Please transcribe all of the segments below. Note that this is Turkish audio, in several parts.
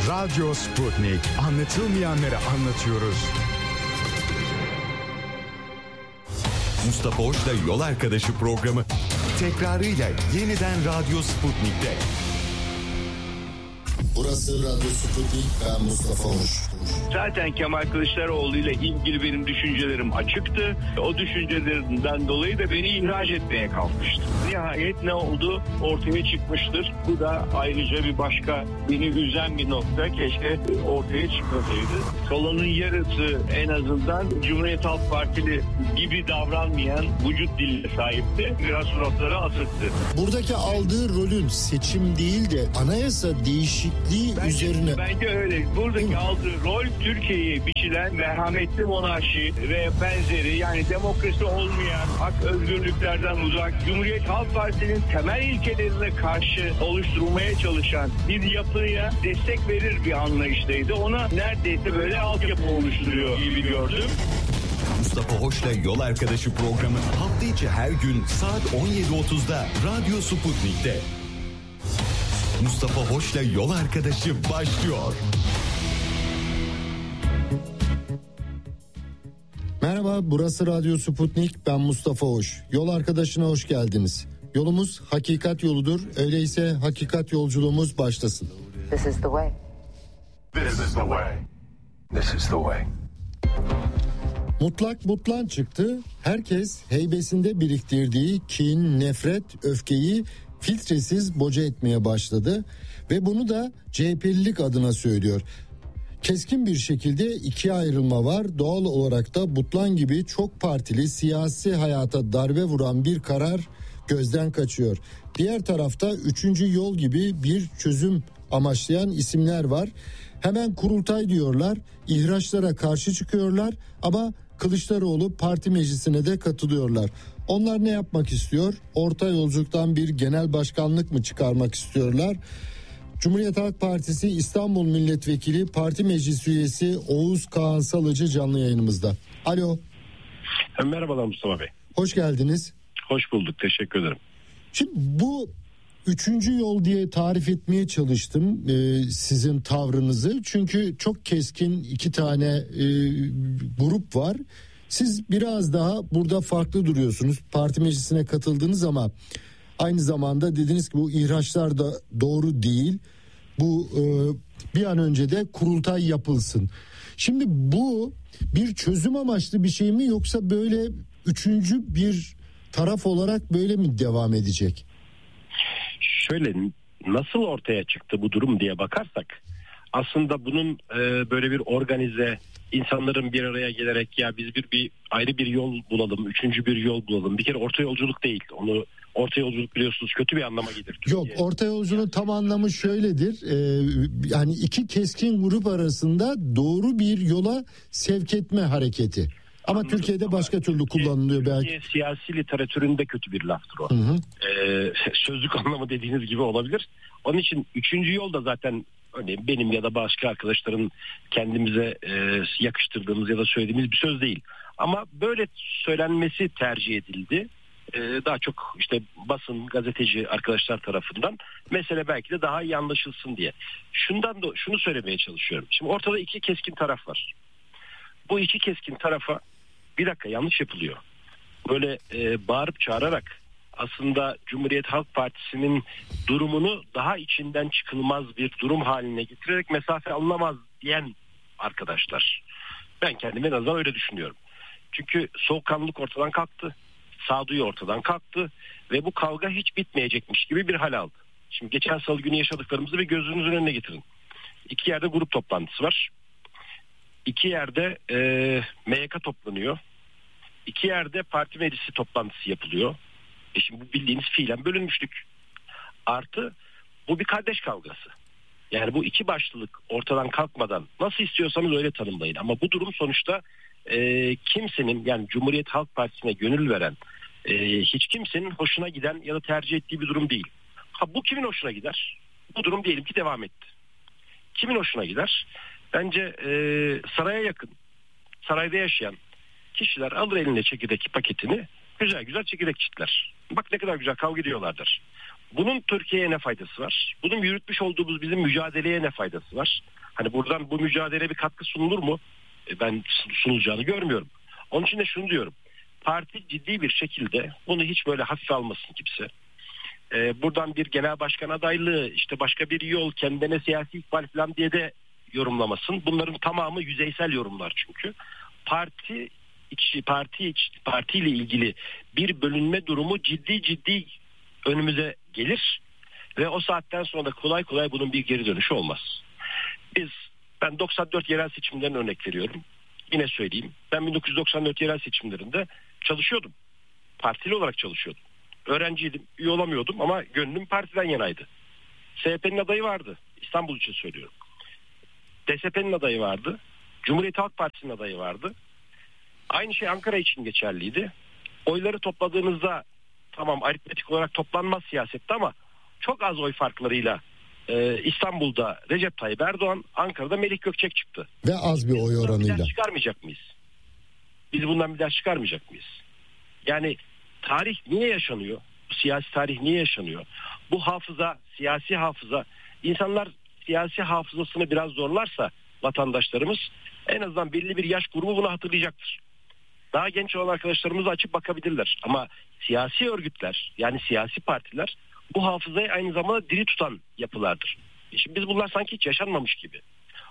Radyo Sputnik. Anlatılmayanları anlatıyoruz. Mustafa Hoş'la Yol Arkadaşı programı tekrarıyla yeniden Radyo Sputnik'te. Burası Radyo Sputnik, ben Mustafa Hoş. Zaten Kemal Kılıçdaroğlu ile ilgili benim düşüncelerim açıktı. O düşüncelerinden dolayı da beni ihraç etmeye kalkmıştı. Nihayet ne oldu? Ortaya çıkmıştır. Bu da ayrıca bir başka beni üzen bir nokta. Keşke ortaya çıkmasaydı. Salonun yarısı en azından Cumhuriyet Halk Partili gibi davranmayan vücut diline sahipti. Biraz suratları asıktı. Buradaki aldığı rolün seçim değil de anayasa değişikliği üzerine. Bence öyle. Buradaki aldığı rol Türkiye'ye biçilen merhametli monarşi ve benzeri, yani demokrasi olmayan, hak özgürlüklerden uzak, Cumhuriyet Halk Partisi'nin temel ilkelerine karşı oluşturulmaya çalışan bir yapıya destek verir bir anlayıştaydı. Ona neredeyse böyle altyapı oluşturuyor gibi gördüm. Mustafa Hoş'la Yol Arkadaşı programı hafta içi her gün saat 17.30'da Radyo Sputnik'te. Mustafa Hoş'la Yol Arkadaşı başlıyor. Merhaba, burası Radyo Sputnik, ben Mustafa Hoş. Yol Arkadaşı'na hoş geldiniz. Yolumuz hakikat yoludur, öyleyse hakikat yolculuğumuz başlasın. This is the way. This is the way. This is the way. Mutlak mutlan çıktı. Herkes heybesinde biriktirdiği kin, nefret, öfkeyi filtresiz boca etmeye başladı. Ve bunu da CHP'lilik adına söylüyor. Keskin bir şekilde ikiye ayrılma var. Doğal olarak da Butlan gibi çok partili siyasi hayata darbe vuran bir karar gözden kaçıyor. Diğer tarafta 3. yol gibi bir çözüm amaçlayan isimler var. Hemen kurultay diyorlar, ihraçlara karşı çıkıyorlar ama Kılıçdaroğlu parti meclisine de katılıyorlar. Onlar ne yapmak istiyor? Orta yolculuktan bir genel başkanlık mı çıkarmak istiyorlar? Cumhuriyet Halk Partisi İstanbul Milletvekili Parti Meclis Üyesi Oğuz Kağan Salıcı canlı yayınımızda. Alo. Merhabalar Mustafa Bey. Hoş geldiniz. Hoş bulduk, teşekkür ederim. Şimdi bu 3. yol diye tarif etmeye çalıştım sizin tavrınızı. Çünkü çok keskin iki tane grup var. Siz biraz daha burada farklı duruyorsunuz. Parti meclisine katıldınız ama aynı zamanda dediniz ki bu ihraçlar da doğru değil. Bu bir an önce de kurultay yapılsın. Şimdi bu bir çözüm amaçlı bir şey mi, yoksa böyle üçüncü bir taraf olarak böyle mi devam edecek? Şöyle, nasıl ortaya çıktı bu durum diye bakarsak aslında bunun böyle bir organize, insanların bir araya gelerek ya biz bir ayrı bir yol bulalım, üçüncü bir yol bulalım. Bir kere orta yolculuk değil. Onu orta yolculuk biliyorsunuz kötü bir anlama gelir. Yok, orta yolculuğun tam anlamı şöyledir. Yani iki keskin grup arasında doğru bir yola sevk etme hareketi. Ama anladım, Türkiye'de başka türlü kullanılıyor belki. Siyasi literatüründe kötü bir laftır o. Sözlük anlamı dediğiniz gibi olabilir. Onun için üçüncü yol da zaten örneğin benim ya da başka arkadaşların kendimize yakıştırdığımız ya da söylediğimiz bir söz değil. Ama böyle söylenmesi tercih edildi. Daha çok işte basın, gazeteci arkadaşlar tarafından, mesele belki de daha iyi anlaşılsın diye. Şunu söylemeye çalışıyorum. Şimdi ortada iki keskin taraf var. Bu iki keskin tarafa bir dakika yanlış yapılıyor. Böyle bağırıp çağırarak aslında Cumhuriyet Halk Partisi'nin durumunu daha içinden çıkılmaz bir durum haline getirerek mesafe alınamaz diyen arkadaşlar. Ben kendime en azından öyle düşünüyorum. Çünkü soğukkanlılık ortadan kalktı. Sağduyu ortadan kalktı ve bu kavga hiç bitmeyecekmiş gibi bir hal aldı. Şimdi geçen salı günü yaşadıklarımızı bir gözünüzün önüne getirin. 2 yerde grup toplantısı var. 2 yerde MYK toplanıyor. 2 yerde parti meclisi toplantısı yapılıyor. Şimdi bu bildiğiniz fiilen bölünmüşlük. Artı bu bir kardeş kavgası. Yani bu iki başlılık ortadan kalkmadan nasıl istiyorsanız öyle tanımlayın. Ama bu durum sonuçta kimsenin, yani Cumhuriyet Halk Partisi'ne gönül veren hiç kimsenin hoşuna giden ya da tercih ettiği bir durum değil. Bu kimin hoşuna gider? Bu durum diyelim ki devam etti. Kimin hoşuna gider? Bence saraya yakın, sarayda yaşayan kişiler alır eline çekirdek paketini, güzel güzel çekirdek çitler. Bak ne kadar güzel kavga ediyorlardır. Bunun Türkiye'ye ne faydası var? Bunun yürütmüş olduğumuz bizim mücadeleye ne faydası var? Hani buradan bu mücadeleye bir katkı sunulur mu? Ben sunulacağını görmüyorum. Onun için de şunu diyorum. Parti ciddi bir şekilde bunu hiç böyle hafife almasın kimse. Buradan bir genel başkan adaylığı, işte başka bir yol, kendine siyasi ikbal falan diye de yorumlamasın. Bunların tamamı yüzeysel yorumlar çünkü. Partiyle ilgili bir bölünme durumu ciddi önümüze gelir ve o saatten sonra da kolay kolay bunun bir geri dönüşü olmaz. Ben 94 yerel seçimlerine örnek veriyorum. Yine söyleyeyim. Ben 1994 yerel seçimlerinde çalışıyordum. Partili olarak çalışıyordum. Öğrenciydim, üye olamıyordum ama gönlüm partiden yanaydı. CHP'nin adayı vardı. İstanbul için söylüyorum. DSP'nin adayı vardı. Cumhuriyet Halk Partisi'nin adayı vardı. Aynı şey Ankara için geçerliydi. Oyları topladığınızda tamam aritmetik olarak toplanmaz siyasette ama çok az oy farklarıyla İstanbul'da Recep Tayyip Erdoğan, Ankara'da Melik Gökçek çıktı. Ve az bir oy oranıyla. Bir ders çıkarmayacak mıyız? Biz bundan bir ders çıkarmayacak mıyız? Yani tarih niye yaşanıyor? Bu siyasi tarih niye yaşanıyor? Bu hafıza, siyasi hafıza, insanlar siyasi hafızasını biraz zorlarsa vatandaşlarımız en azından belli bir yaş grubu bunu hatırlayacaktır. Daha genç olan arkadaşlarımız açıp bakabilirler. Ama siyasi örgütler, yani siyasi partiler bu hafızayı aynı zamanda diri tutan yapılardır. Şimdi biz bunlar sanki hiç yaşanmamış gibi.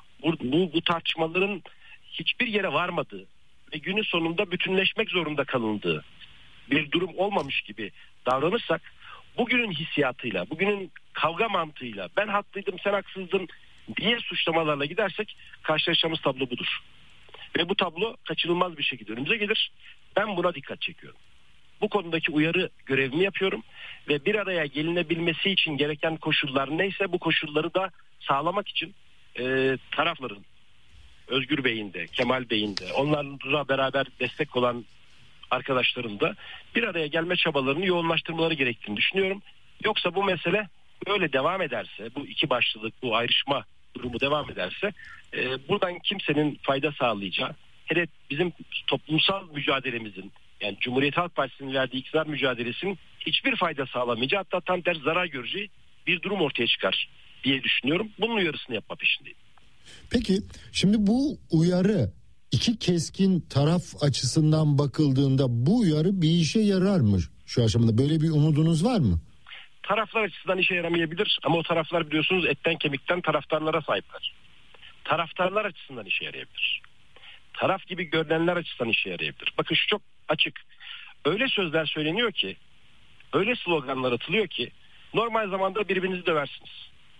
Bu tartışmaların hiçbir yere varmadığı ve günün sonunda bütünleşmek zorunda kalındığı bir durum olmamış gibi davranırsak, bugünün hissiyatıyla, bugünün kavga mantığıyla ben haklıydım sen haksızdın diye suçlamalarla gidersek karşılaşacağımız tablo budur. Ve bu tablo kaçınılmaz bir şekilde önümüze gelir. Ben buna dikkat çekiyorum. Bu konudaki uyarı görevimi yapıyorum ve bir araya gelinebilmesi için gereken koşullar neyse bu koşulları da sağlamak için tarafların, Özgür Bey'in de, Kemal Bey'in de, onlarla beraber destek olan arkadaşların da bir araya gelme çabalarını yoğunlaştırmaları gerektiğini düşünüyorum. Yoksa bu mesele böyle devam ederse, bu iki başlılık, bu ayrışma durumu devam ederse buradan kimsenin fayda sağlayacağı, hele bizim toplumsal mücadelemizin, yani Cumhuriyet Halk Partisi'nin verdiği iktidar mücadelesinin hiçbir fayda sağlamayacağı, hatta tam tersi zarar göreceği bir durum ortaya çıkar diye düşünüyorum. Bunun uyarısını yapma peşindeyim. Peki şimdi bu uyarı iki keskin taraf açısından bakıldığında bu uyarı bir işe yarar mı şu aşamada? Böyle bir umudunuz var mı? Taraflar açısından işe yaramayabilir ama o taraflar biliyorsunuz etten kemikten taraftarlara sahipler. Taraftarlar açısından işe yarayabilir. Taraf gibi görünenler açısından işe yarayabilir. Bakın şu çok açık. Öyle sözler söyleniyor ki, öyle sloganlar atılıyor ki normal zamanda birbirinizi döversiniz.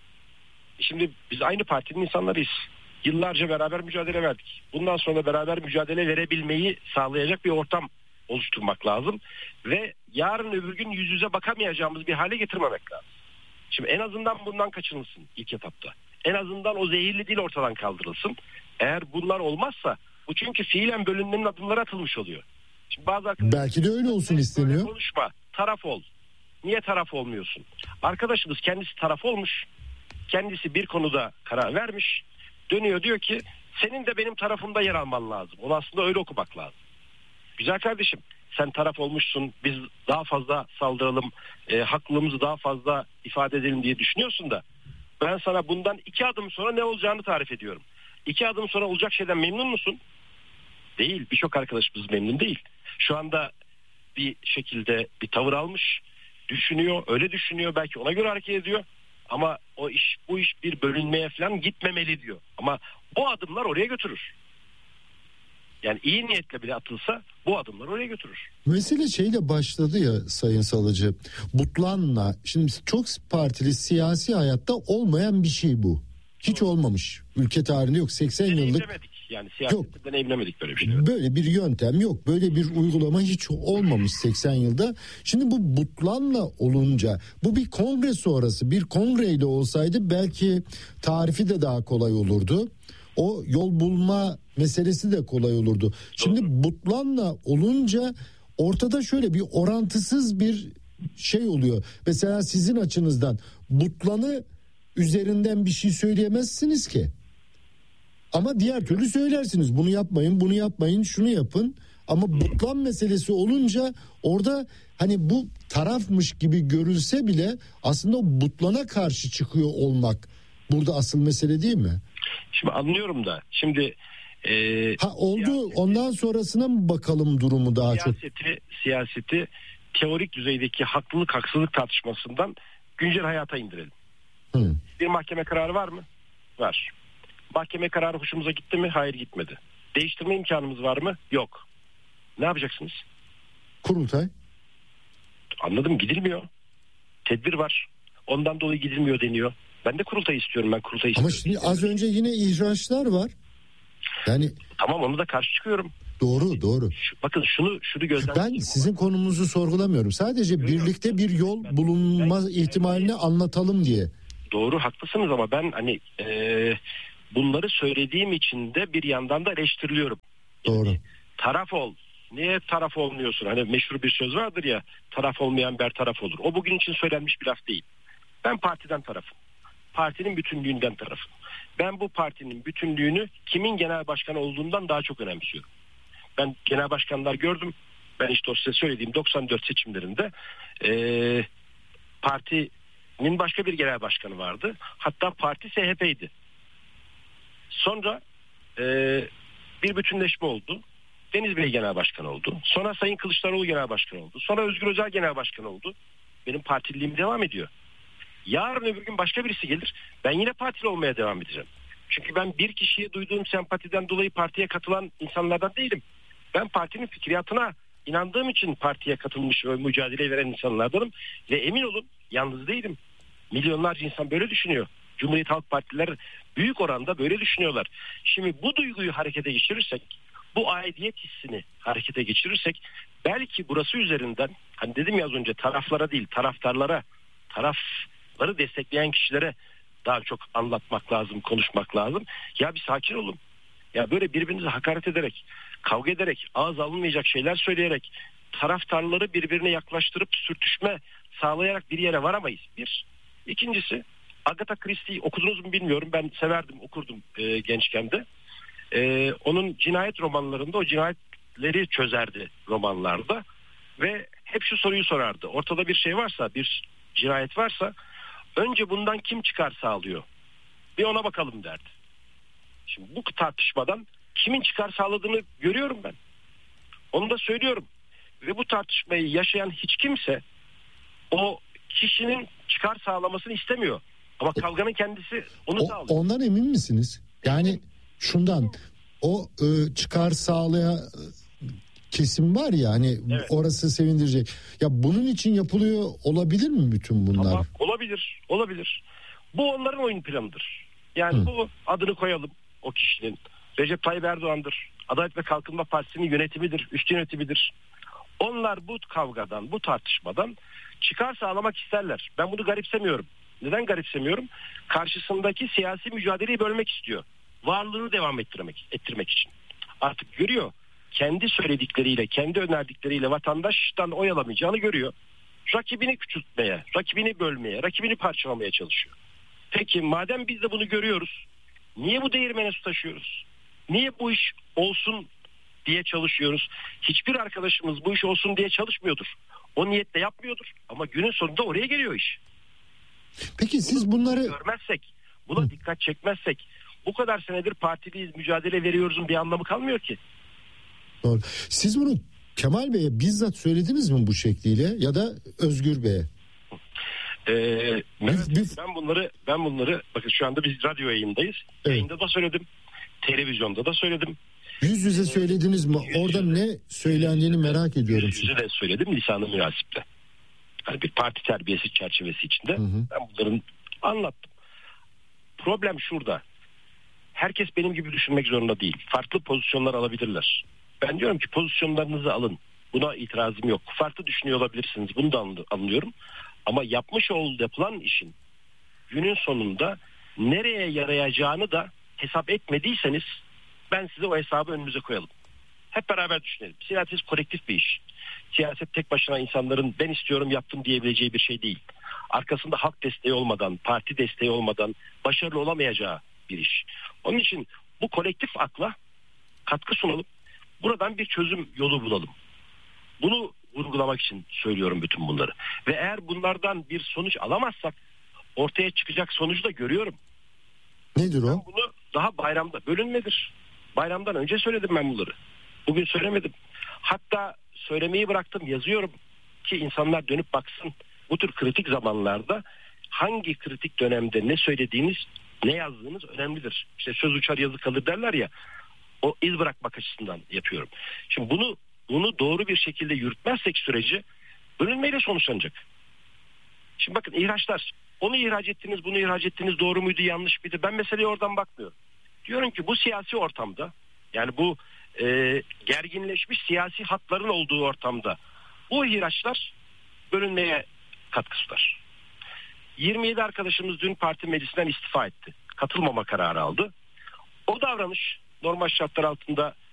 Şimdi biz aynı partinin insanlarıyız. Yıllarca beraber mücadele verdik. Bundan sonra beraber mücadele verebilmeyi sağlayacak bir ortam oluşturmak lazım. Ve yarın öbür gün yüz yüze bakamayacağımız bir hale getirmemek lazım. Şimdi en azından bundan kaçınılsın ilk etapta. En azından o zehirli dil ortadan kaldırılsın. Eğer bunlar olmazsa, bu çünkü fiilen bölünmenin adımları atılmış oluyor. Şimdi bazı belki de öyle olsun isteniyor. Konuşma, taraf ol. Niye taraf olmuyorsun? Arkadaşımız kendisi taraf olmuş. Kendisi bir konuda karar vermiş. Dönüyor diyor ki senin de benim tarafımda yer alman lazım. Onu aslında öyle okumak lazım. Güzel kardeşim, sen taraf olmuşsun, biz daha fazla saldıralım, haklılığımızı daha fazla ifade edelim diye düşünüyorsun da ben sana bundan 2 adım sonra ne olacağını tarif ediyorum. 2 adım sonra olacak şeyden memnun musun? Değil. Birçok arkadaşımız memnun değil. Şu anda bir şekilde bir tavır almış, düşünüyor, öyle düşünüyor, belki ona göre hareket ediyor. Ama bu iş bir bölünmeye falan gitmemeli diyor. Ama bu adımlar oraya götürür. Yani iyi niyetle bile atılsa bu adımlar oraya götürür. Mesele şeyle başladı ya Sayın Salıcı. Butlan'la, şimdi çok partili siyasi hayatta olmayan bir şey bu. Hiç olmamış. Ülke tarihinde yok. 80 yıllık. Yani siyasette deneyimlemedik böyle bir şey. Böyle bir yöntem yok. Böyle bir uygulama hiç olmamış 80 yılda. Şimdi bu Butlan'la olunca, bu bir kongre sonrası, bir kongreyle olsaydı belki tarifi de daha kolay olurdu. O yol bulma meselesi de kolay olurdu. Şimdi Butlan'la olunca ortada şöyle bir orantısız bir şey oluyor. Mesela sizin açınızdan Butlan'ı üzerinden bir şey söyleyemezsiniz ki. Ama diğer türlü söylersiniz. Bunu yapmayın, bunu yapmayın, şunu yapın. Ama butlan meselesi olunca orada hani bu tarafmış gibi görülse bile aslında butlana karşı çıkıyor olmak burada asıl mesele değil mi? Şimdi anlıyorum da şimdi oldu ondan sonrasına mı bakalım durumu daha siyaseti teorik düzeydeki haklılık haksızlık tartışmasından güncel hayata indirelim. Bir mahkeme kararı var mı? Var. Mahkeme kararı hoşumuza gitti mi? Hayır, gitmedi. Değiştirme imkanımız var mı? Yok. Ne yapacaksınız? Kurultay. Anladım, gidilmiyor. Tedbir var. Ondan dolayı gidilmiyor deniyor. Ben de kurultay istiyorum. Ben kurultay istiyorum. Ama şimdi az önce yine ihraçlar var. Yani tamam, onu da karşı çıkıyorum. Doğru. Bakın şunu gözden. Ben sizin konumunuzu sorgulamıyorum. Sadece birlikte bir yol bulunma ihtimalini anlatalım diye. Doğru, haklısınız ama ben hani bunları söylediğim için de bir yandan da eleştiriliyorum. Doğru. Yani, taraf ol. Niye taraf olmuyorsun? Hani meşhur bir söz vardır ya, taraf olmayan bertaraf olur. O bugün için söylenmiş bir laf değil. Ben partiden tarafım. Partinin bütünlüğünden tarafım. Ben bu partinin bütünlüğünü kimin genel başkanı olduğundan daha çok önemsiyorum. Ben genel başkanlar gördüm. Ben işte o size söylediğim 94 seçimlerinde partinin başka bir genel başkanı vardı. Hatta parti SHP'ydi. Sonra bir bütünleşme oldu. Deniz Bey genel başkan oldu. Sonra Sayın Kılıçdaroğlu genel başkan oldu. Sonra Özgür Özel genel başkan oldu. Benim partililiğim devam ediyor. Yarın öbür gün başka birisi gelir. Ben yine partili olmaya devam edeceğim. Çünkü ben bir kişiye duyduğum sempatiden dolayı partiye katılan insanlardan değilim. Ben partinin fikriyatına inandığım için partiye katılmış ve mücadele veren insanlardanım. Ve emin olun, yalnız değilim. Milyonlarca insan böyle düşünüyor. Cumhuriyet Halk Partiler büyük oranda böyle düşünüyorlar. Şimdi bu duyguyu harekete geçirirsek, bu aidiyet hissini harekete geçirirsek, belki burası üzerinden, hani dedim ya az önce, taraflara değil taraftarlara, tarafları destekleyen kişilere daha çok anlatmak lazım, konuşmak lazım. Ya bir sakin olun. Ya böyle birbirinize hakaret ederek, kavga ederek, ağız alınmayacak şeyler söyleyerek, taraftarları birbirine yaklaştırıp sürtüşme sağlayarak bir yere varamayız. Bir. İkincisi, Agatha Christie'yi okudunuz mu bilmiyorum. Ben severdim, okurdum gençken de. Onun cinayet romanlarında o cinayetleri çözerdi romanlarda. Ve hep şu soruyu sorardı. Ortada bir şey varsa, bir cinayet varsa önce bundan kim çıkar sağlıyor? Bir ona bakalım derdi. Şimdi bu tartışmadan kimin çıkar sağladığını görüyorum ben. Onu da söylüyorum. Ve bu tartışmayı yaşayan hiç kimse o kişinin çıkar sağlamasını istemiyor. Ama kavganın kendisi onu sağlıyor. Ondan emin misiniz? Yani şundan, o çıkar sağlayan kesim var ya hani, evet, orası sevindirecek. Ya bunun için yapılıyor olabilir mi bütün bunlar? Ama olabilir. Bu onların oyun planıdır. Yani bu adını koyalım o kişinin. Recep Tayyip Erdoğan'dır. Adalet ve Kalkınma Partisi'nin yönetimidir, üst yönetimidir. Onlar bu kavgadan, bu tartışmadan çıkar sağlamak isterler. Ben bunu garipsemiyorum. Neden garipsemiyorum? Karşısındaki siyasi mücadeleyi bölmek istiyor. Varlığını devam ettirmek için. Artık görüyor. Kendi söyledikleriyle, kendi önerdikleriyle vatandaştan oy alamayacağını görüyor. Rakibini küçültmeye, rakibini bölmeye, rakibini parçalamaya çalışıyor. Peki madem biz de bunu görüyoruz, niye bu değirmene su taşıyoruz? Niye bu iş olsun diye çalışıyoruz? Hiçbir arkadaşımız bu iş olsun diye çalışmıyordur. O niyetle yapmıyordur. Ama günün sonunda oraya geliyor iş. Peki siz bunları görmezsek, buna dikkat çekmezsek, bu kadar senedir partiliyiz, mücadele veriyoruzun bir anlamı kalmıyor ki. Doğru. Siz bunu Kemal Bey'e bizzat söylediniz mi bu şekliyle ya da Özgür Bey'e? Ben bunları bakın şu anda biz radyo yayındayız. Evet. Yayında da söyledim. Televizyonda da söyledim. Yüz yüze söylediniz mi? Orada ne söylendiğini merak ediyorum. Yüz yüze de söyledim, lisan-ı münasiple. Yani bir parti terbiyesi çerçevesi içinde ben bunların anlattım. Problem şurada. Herkes benim gibi düşünmek zorunda değil. Farklı pozisyonlar alabilirler. Ben diyorum ki pozisyonlarınızı alın. Buna itirazım yok. Farklı düşünüyor olabilirsiniz. Bunu da anlıyorum. Ama yapılan işin günün sonunda nereye yarayacağını da hesap etmediyseniz ben size o hesabı önünüze koyalım. Hep beraber düşünelim. Siyaset kolektif bir iş. Siyaset tek başına insanların ben istiyorum yaptım diyebileceği bir şey değil. Arkasında halk desteği olmadan, parti desteği olmadan başarılı olamayacağı bir iş. Onun için bu kolektif akla katkı sunalım. buradan bir çözüm yolu bulalım. Bunu vurgulamak için söylüyorum bütün bunları. Ve eğer bunlardan bir sonuç alamazsak ortaya çıkacak sonucu da görüyorum. Nedir o? Ben bunu daha bayramda, bölünmedir. Bayramdan önce söyledim ben bunları. Bugün söylemedim. Hatta söylemeyi bıraktım, yazıyorum ki insanlar dönüp baksın. Bu tür kritik zamanlarda hangi kritik dönemde ne söylediğiniz, ne yazdığınız önemlidir. İşte söz uçar yazı kalır derler ya. O iz bırakmak açısından yapıyorum. Şimdi bunu doğru bir şekilde yürütmezsek süreci bölünmeyle sonuçlanacak. Şimdi bakın ihraçlar. Onu ihraç ettiniz, bunu ihraç ettiniz, doğru muydu, yanlış mıydı? Ben meseleye oradan bakmıyorum. Diyorum ki bu siyasi ortamda, yani bu gerginleşmiş siyasi hatların olduğu ortamda bu ihraçlar bölünmeye katkı sunar. 27 arkadaşımız dün parti meclisinden istifa etti. Katılmama kararı aldı. O davranış normal şartlar altında